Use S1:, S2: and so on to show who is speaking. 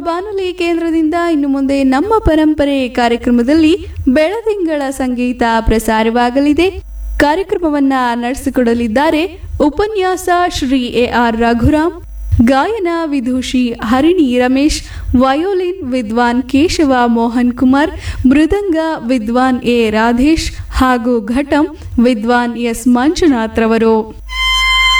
S1: ಬಾನುಲಿ ಕೇಂದ್ರದಿಂದ ಇನ್ನು ಮುಂದೆ ನಮ್ಮ ಪರಂಪರೆ ಕಾರ್ಯಕ್ರಮದಲ್ಲಿ ಬೆಳದಿಂಗಳ ಸಂಗೀತ ಪ್ರಸಾರವಾಗಲಿದೆ. ಕಾರ್ಯಕ್ರಮವನ್ನ ನಡೆಸಿಕೊಡಲಿದ್ದಾರೆ ಉಪನ್ಯಾಸ ಶ್ರೀ ಎಆರ್ ರಘುರಾಮ್, ಗಾಯನ ವಿದೂಷಿ ಹರಿಣಿ ರಮೇಶ್, ವಯೋಲಿನ್ ವಿದ್ವಾನ್ ಕೇಶವ ಮೋಹನ್ ಕುಮಾರ್, ಮೃದಂಗ ವಿದ್ವಾನ್ ಎ ರಾಧೇಶ್ ಹಾಗೂ ಘಟಂ ವಿದ್ವಾನ್ ಎಸ್ ಮಂಜುನಾಥ್ ರವರು.